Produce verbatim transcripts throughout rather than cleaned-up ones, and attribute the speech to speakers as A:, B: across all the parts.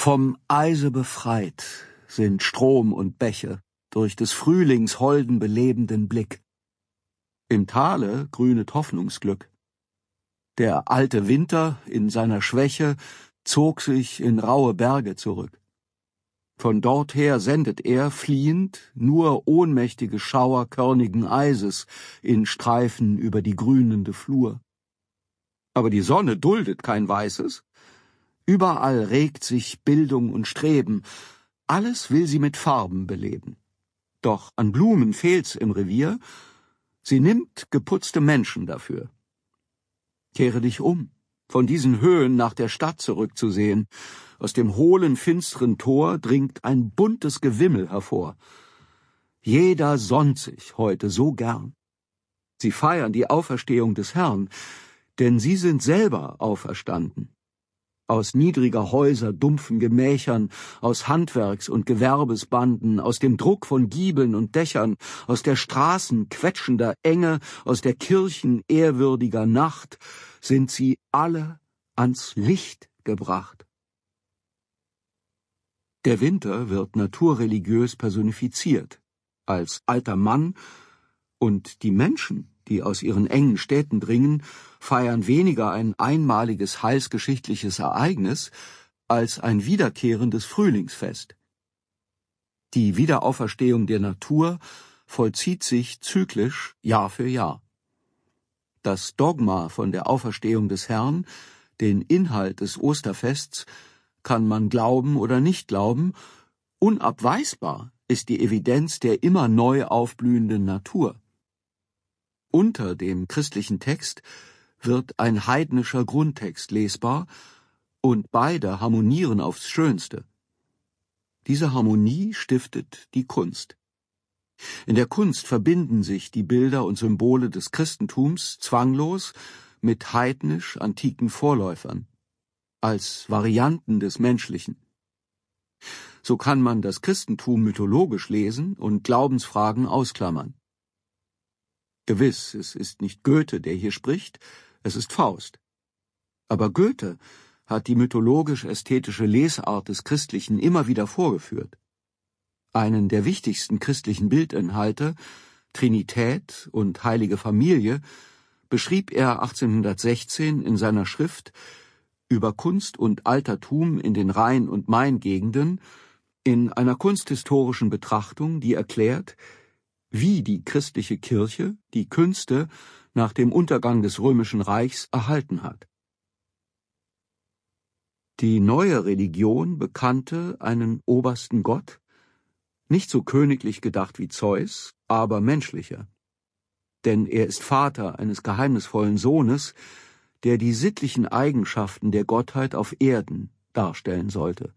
A: Vom Eise befreit sind Strom und Bäche durch des Frühlings holden belebenden Blick. Im Tale grünet Hoffnungsglück. Der alte Winter in seiner Schwäche zog sich in raue Berge zurück. Von dorther sendet er, fliehend, nur ohnmächtige Schauer körnigen Eises in Streifen über die grünende Flur. Aber die Sonne duldet kein Weißes. Überall regt sich Bildung und Streben. Alles will sie mit Farben beleben. Doch an Blumen fehlt's im Revier. Sie nimmt geputzte Menschen dafür. Kehre dich um, von diesen Höhen nach der Stadt zurückzusehen. Aus dem hohlen, finsteren Tor dringt ein buntes Gewimmel hervor. Jeder sonnt sich heute so gern. Sie feiern die Auferstehung des Herrn, denn sie sind selber auferstanden. Aus niedriger Häuser dumpfen Gemächern, aus Handwerks- und Gewerbesbanden, aus dem Druck von Giebeln und Dächern, aus der Straßen quetschender Enge, aus der Kirchen ehrwürdiger Nacht, sind sie alle ans Licht gebracht. Der Winter wird naturreligiös personifiziert, als alter Mann, und die Menschen, die aus ihren engen Städten dringen, feiern weniger ein einmaliges heilsgeschichtliches Ereignis als ein wiederkehrendes Frühlingsfest. Die Wiederauferstehung der Natur vollzieht sich zyklisch Jahr für Jahr. Das Dogma von der Auferstehung des Herrn, den Inhalt des Osterfests, kann man glauben oder nicht glauben, unabweisbar ist die Evidenz der immer neu aufblühenden Natur. Unter dem christlichen Text wird ein heidnischer Grundtext lesbar, und beide harmonieren aufs Schönste. Diese Harmonie stiftet die Kunst. In der Kunst verbinden sich die Bilder und Symbole des Christentums zwanglos mit heidnisch-antiken Vorläufern, als Varianten des Menschlichen. So kann man das Christentum mythologisch lesen und Glaubensfragen ausklammern. Gewiss, es ist nicht Goethe, der hier spricht, es ist Faust. Aber Goethe hat die mythologisch-ästhetische Lesart des Christlichen immer wieder vorgeführt. Einen der wichtigsten christlichen Bildinhalte, Trinität und Heilige Familie, beschrieb er achtzehnhundertsechzehn in seiner Schrift Über Kunst und Altertum in den Rhein- und Main-Gegenden in einer kunsthistorischen Betrachtung, die erklärt, wie die christliche Kirche die Künste nach dem Untergang des Römischen Reichs erhalten hat. Die neue Religion bekannte einen obersten Gott, nicht so königlich gedacht wie Zeus, aber menschlicher. Denn er ist Vater eines geheimnisvollen Sohnes, der die sittlichen Eigenschaften der Gottheit auf Erden darstellen sollte.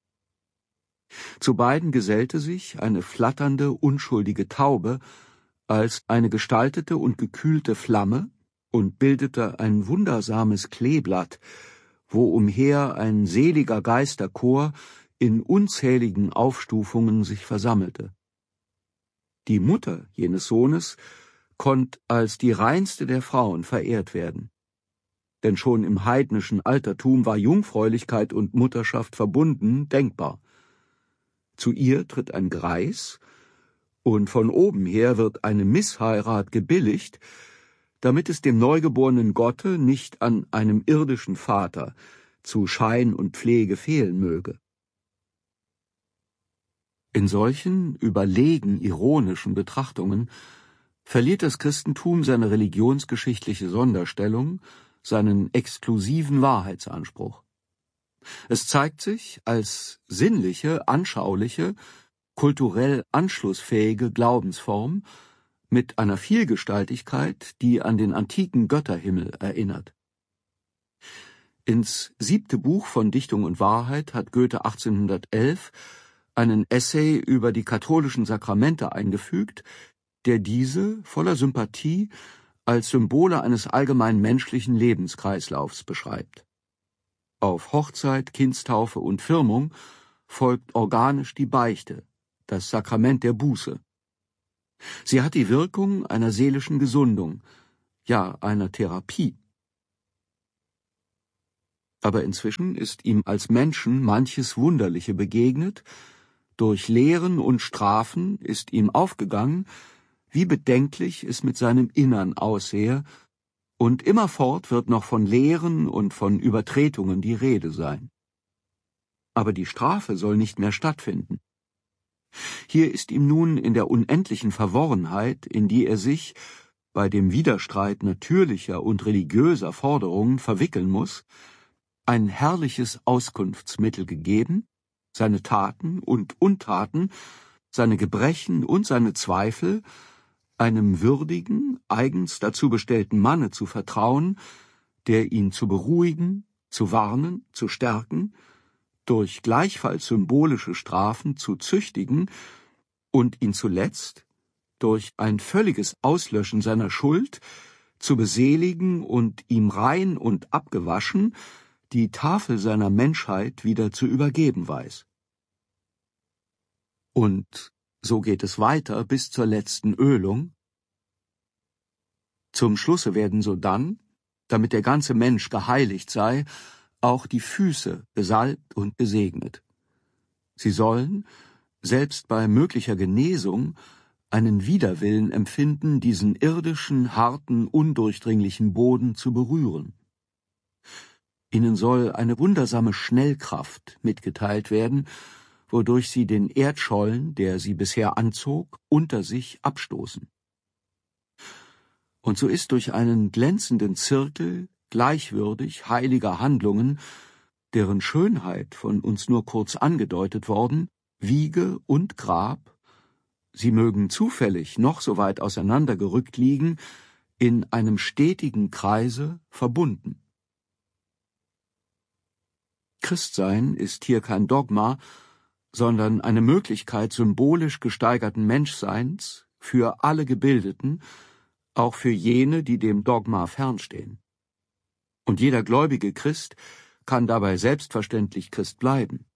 A: Zu beiden gesellte sich eine flatternde, unschuldige Taube als eine gestaltete und gekühlte Flamme und bildete ein wundersames Kleeblatt, wo umher ein seliger Geisterchor in unzähligen Aufstufungen sich versammelte. Die Mutter jenes Sohnes konnt als die reinste der Frauen verehrt werden. Denn schon im heidnischen Altertum war Jungfräulichkeit und Mutterschaft verbunden denkbar. Zu ihr tritt ein Greis, und von oben her wird eine Missheirat gebilligt, damit es dem neugeborenen Gotte nicht an einem irdischen Vater zu Schein und Pflege fehlen möge. In solchen überlegen ironischen Betrachtungen verliert das Christentum seine religionsgeschichtliche Sonderstellung, seinen exklusiven Wahrheitsanspruch. Es zeigt sich als sinnliche, anschauliche, kulturell anschlussfähige Glaubensform mit einer Vielgestaltigkeit, die an den antiken Götterhimmel erinnert. Ins siebte Buch von Dichtung und Wahrheit hat Goethe achtzehnhundertelf einen Essay über die katholischen Sakramente eingefügt, der diese voller Sympathie als Symbole eines allgemein menschlichen Lebenskreislaufs beschreibt. Auf Hochzeit, Kindstaufe und Firmung folgt organisch die Beichte, das Sakrament der Buße. Sie hat die Wirkung einer seelischen Gesundung, ja einer Therapie. Aber inzwischen ist ihm als Menschen manches Wunderliche begegnet, durch Lehren und Strafen ist ihm aufgegangen, wie bedenklich es mit seinem Innern aussehe, und immerfort wird noch von Lehren und von Übertretungen die Rede sein. Aber die Strafe soll nicht mehr stattfinden. Hier ist ihm nun in der unendlichen Verworrenheit, in die er sich bei dem Widerstreit natürlicher und religiöser Forderungen verwickeln muss, ein herrliches Auskunftsmittel gegeben, seine Taten und Untaten, seine Gebrechen und seine Zweifel einem würdigen, eigens dazu bestellten Manne zu vertrauen, der ihn zu beruhigen, zu warnen, zu stärken, durch gleichfalls symbolische Strafen zu züchtigen und ihn zuletzt durch ein völliges Auslöschen seiner Schuld zu beseligen und ihm rein und abgewaschen die Tafel seiner Menschheit wieder zu übergeben weiß. Und so geht es weiter bis zur letzten Ölung. Zum Schlusse werden sodann, damit der ganze Mensch geheiligt sei, auch die Füße gesalbt und gesegnet. Sie sollen, selbst bei möglicher Genesung, einen Widerwillen empfinden, diesen irdischen, harten, undurchdringlichen Boden zu berühren. Ihnen soll eine wundersame Schnellkraft mitgeteilt werden, wodurch sie den Erdschollen, der sie bisher anzog, unter sich abstoßen. Und so ist durch einen glänzenden Zirkel gleichwürdig heiliger Handlungen, deren Schönheit von uns nur kurz angedeutet worden, Wiege und Grab, sie mögen zufällig noch so weit auseinandergerückt liegen, in einem stetigen Kreise verbunden. Christsein ist hier kein Dogma, sondern eine Möglichkeit symbolisch gesteigerten Menschseins für alle Gebildeten, auch für jene, die dem Dogma fernstehen. Und jeder gläubige Christ kann dabei selbstverständlich Christ bleiben.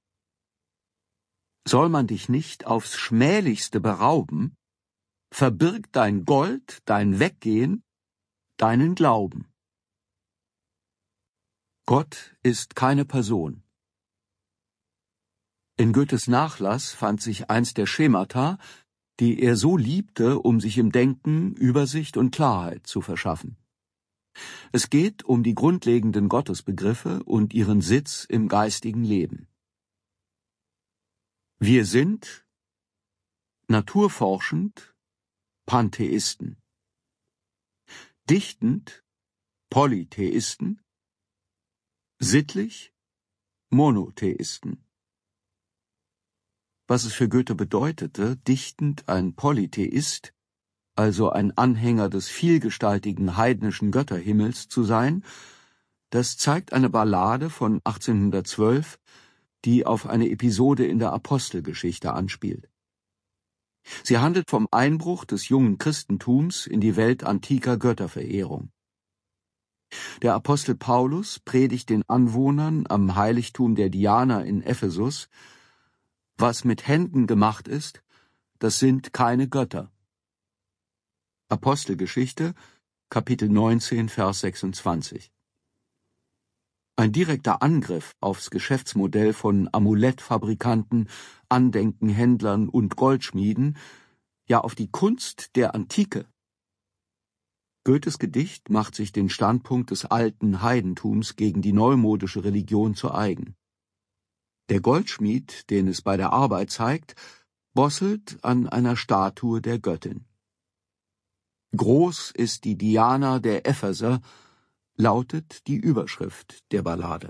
A: Soll man dich nicht aufs Schmählichste berauben, verbirg dein Gold, dein Weggehen, deinen Glauben. Gott ist keine Person. In Goethes Nachlass fand sich eins der Schemata, die er so liebte, um sich im Denken Übersicht und Klarheit zu verschaffen. Es geht um die grundlegenden Gottesbegriffe und ihren Sitz im geistigen Leben. Wir sind naturforschend Pantheisten, dichtend Polytheisten, sittlich Monotheisten. Was es für Goethe bedeutete, dichtend ein Polytheist, also ein Anhänger des vielgestaltigen heidnischen Götterhimmels zu sein, das zeigt eine Ballade von achtzehnhundertzwölf, die auf eine Episode in der Apostelgeschichte anspielt. Sie handelt vom Einbruch des jungen Christentums in die Welt antiker Götterverehrung. Der Apostel Paulus predigt den Anwohnern am Heiligtum der Diana in Ephesus: Was mit Händen gemacht ist, das sind keine Götter. Apostelgeschichte, Kapitel neunzehn, Vers sechsundzwanzig. Ein direkter Angriff aufs Geschäftsmodell von Amulettfabrikanten, Andenkenhändlern und Goldschmieden, ja auf die Kunst der Antike. Goethes Gedicht macht sich den Standpunkt des alten Heidentums gegen die neumodische Religion zu eigen. Der Goldschmied, den es bei der Arbeit zeigt, bosselt an einer Statue der Göttin. Groß ist die Diana der Epheser, lautet die Überschrift der Ballade.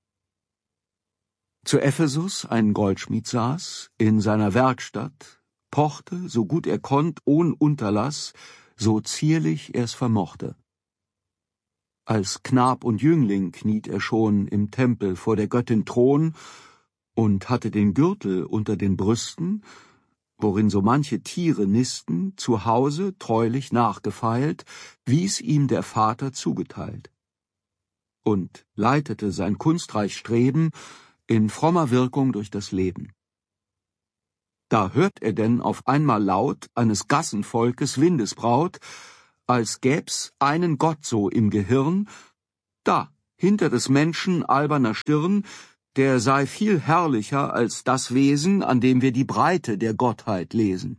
A: Zu Ephesus ein Goldschmied saß, in seiner Werkstatt, pochte, so gut er konnt, ohn Unterlass, so zierlich er's vermochte. Als Knab und Jüngling kniet er schon im Tempel vor der Göttin Thron und hatte den Gürtel unter den Brüsten, worin so manche Tiere nisten, zu Hause treulich nachgefeilt, wie's ihm der Vater zugeteilt, und leitete sein kunstreich Streben in frommer Wirkung durch das Leben. Da hört er denn auf einmal laut eines Gassenvolkes Windesbraut, als gäb's einen Gott so im Gehirn, da hinter des Menschen alberner Stirn, der sei viel herrlicher als das Wesen, an dem wir die Breite der Gottheit lesen.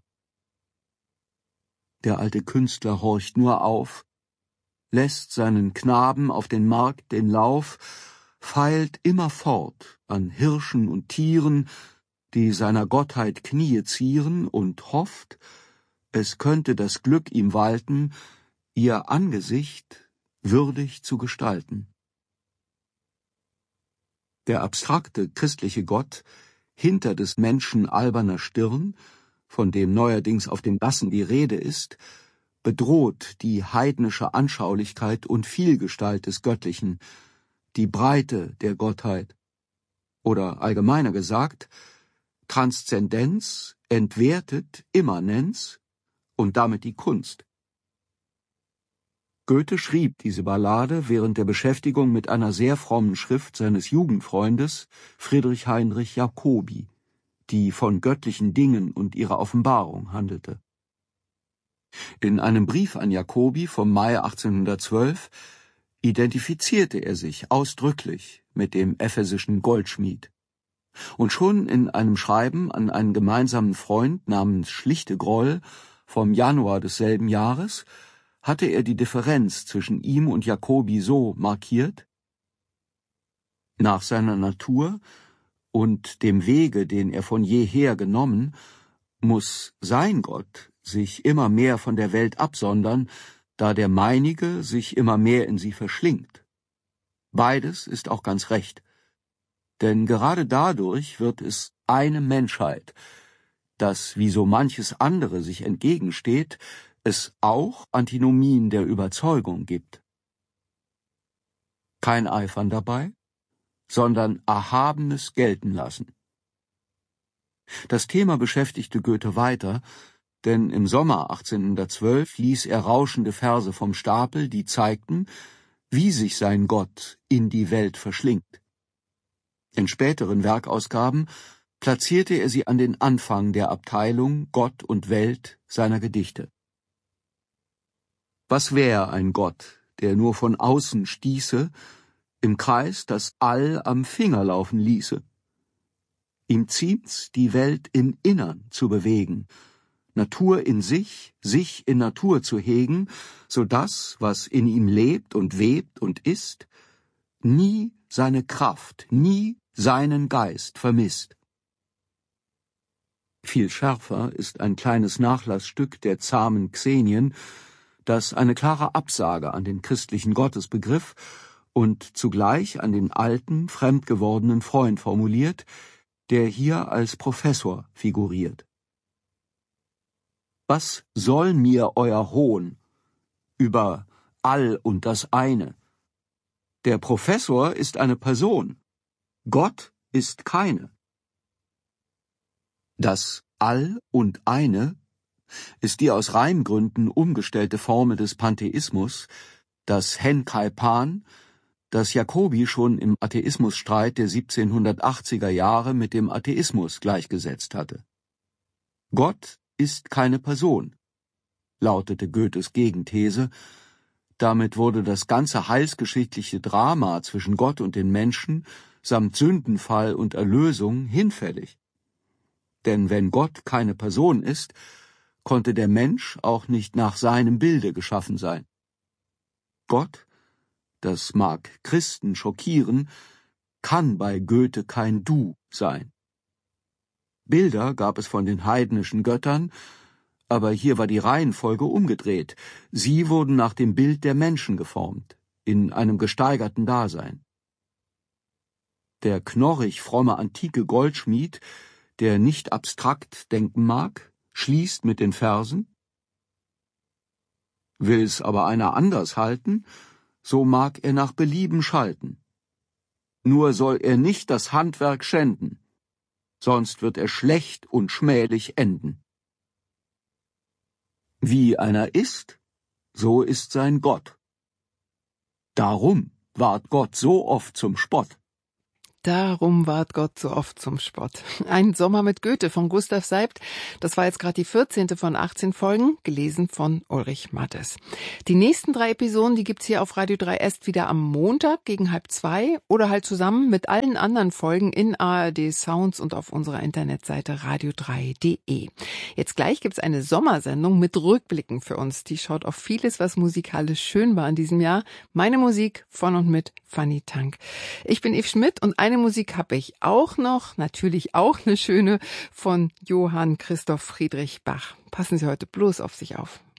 A: Der alte Künstler horcht nur auf, lässt seinen Knaben auf den Markt den Lauf, feilt immerfort an Hirschen und Tieren, die seiner Gottheit Knie zieren, und hofft, es könnte das Glück ihm walten, ihr Angesicht würdig zu gestalten. Der abstrakte christliche Gott hinter des Menschen alberner Stirn, von dem neuerdings auf den Gassen die Rede ist, bedroht die heidnische Anschaulichkeit und Vielgestalt des Göttlichen, die Breite der Gottheit. Oder allgemeiner gesagt, Transzendenz entwertet Immanenz und damit die Kunst. Goethe schrieb diese Ballade während der Beschäftigung mit einer sehr frommen Schrift seines Jugendfreundes Friedrich Heinrich Jacobi, die von göttlichen Dingen und ihrer Offenbarung handelte. In einem Brief an Jacobi vom Mai achtzehnhundertzwölf identifizierte er sich ausdrücklich mit dem ephesischen Goldschmied. Und schon in einem Schreiben an einen gemeinsamen Freund namens Schlichte Groll vom Januar desselben Jahres hatte er die Differenz zwischen ihm und Jacobi so markiert: Nach seiner Natur und dem Wege, den er von jeher genommen, muss sein Gott sich immer mehr von der Welt absondern, da der meinige sich immer mehr in sie verschlingt. Beides ist auch ganz recht, denn gerade dadurch wird es eine Menschheit, dass, wie so manches andere sich entgegensteht, es auch Antinomien der Überzeugung gibt. Kein Eifern dabei, sondern Erhabenes gelten lassen. Das Thema beschäftigte Goethe weiter, denn im Sommer achtzehnhundertzwölf ließ er rauschende Verse vom Stapel, die zeigten, wie sich sein Gott in die Welt verschlingt. In späteren Werkausgaben platzierte er sie an den Anfang der Abteilung Gott und Welt seiner Gedichte. Was wär ein Gott, der nur von außen stieße, im Kreis das All am Finger laufen ließe? Ihm ziemt's, die Welt im Innern zu bewegen, Natur in sich, sich in Natur zu hegen, so dass, was in ihm lebt und webt und ist, nie seine Kraft, nie seinen Geist vermisst. Viel schärfer ist ein kleines Nachlassstück der zahmen Xenien, das eine klare Absage an den christlichen Gottesbegriff und zugleich an den alten, fremd gewordenen Freund formuliert, der hier als Professor figuriert. Was soll mir euer Hohn über All und das Eine? Der Professor ist eine Person, Gott ist keine. Das All und Eine ist die aus Reimgründen umgestellte Formel des Pantheismus, das Hen Kai Pan, das Jacobi schon im Atheismusstreit der siebzehnhundertachtziger Jahre mit dem Atheismus gleichgesetzt hatte. Gott ist keine Person, lautete Goethes Gegenthese. Damit wurde das ganze heilsgeschichtliche Drama zwischen Gott und den Menschen samt Sündenfall und Erlösung hinfällig. Denn wenn Gott keine Person ist, konnte der Mensch auch nicht nach seinem Bilde geschaffen sein. Gott, das mag Christen schockieren, kann bei Goethe kein Du sein. Bilder gab es von den heidnischen Göttern, aber hier war die Reihenfolge umgedreht. Sie wurden nach dem Bild der Menschen geformt, in einem gesteigerten Dasein. Der knorrig fromme antike Goldschmied, der nicht abstrakt denken mag, schließt mit den Versen: Will's aber einer anders halten, so mag er nach Belieben schalten. Nur soll er nicht das Handwerk schänden, sonst wird er schlecht und schmählich enden. Wie einer ist, so ist sein Gott. Darum ward Gott so oft zum Spott.
B: Darum ward Gott so oft zum Spott. Ein Sommer mit Goethe von Gustav Seibt. Das war jetzt gerade die vierzehnte von achtzehn Folgen, gelesen von Ulrich Mattes. Die nächsten drei Episoden, die gibt's hier auf Radio drei erst wieder am Montag gegen halb zwei oder halt zusammen mit allen anderen Folgen in A R D Sounds und auf unserer Internetseite radio drei punkt de. Jetzt gleich gibt's eine Sommersendung mit Rückblicken für uns. Die schaut auf vieles, was musikalisch schön war in diesem Jahr. Meine Musik von und mit Fanny Tank. Ich bin Eve Schmidt und eine Musik habe ich auch noch, natürlich auch eine schöne, von Johann Christoph Friedrich Bach. Passen Sie heute bloß auf sich auf.